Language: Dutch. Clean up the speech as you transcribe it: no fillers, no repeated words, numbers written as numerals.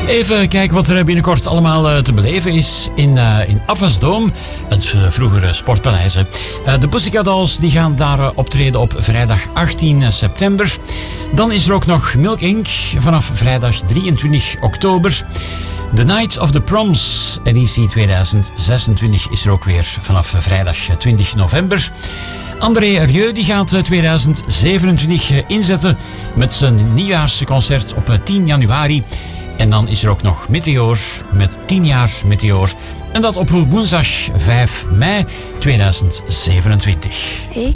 Even kijken wat er binnenkort allemaal te beleven is in Avasdome, het vroegere Sportpaleis. De Pussycat Dolls die gaan daar optreden op vrijdag 18 september. Dan is er ook nog Milk Inc. vanaf vrijdag 23 oktober. The Night of the Proms, editie 2026, is er ook weer vanaf vrijdag 20 november. André Rieu die gaat 2027 inzetten met zijn nieuwjaarsconcert op 10 januari. En dan is er ook nog Meteor met 10 jaar Meteor. En dat op woensdag 5 mei 2027.